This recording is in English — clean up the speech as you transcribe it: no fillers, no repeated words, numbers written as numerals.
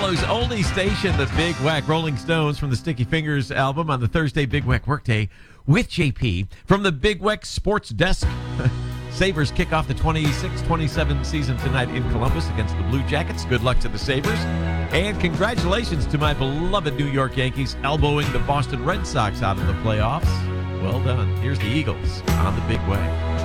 Buffalo's only station, the Big Whack Rolling Stones from the Sticky Fingers album on the Thursday Big Whack Workday with JP from the Big Whack Sports Desk. Sabres kick off the 26-27 season tonight in Columbus against the Blue Jackets. Good luck to the Sabres. And congratulations to my beloved New York Yankees elbowing the Boston Red Sox out of the playoffs. Well done. Here's the Eagles on the Big Whack.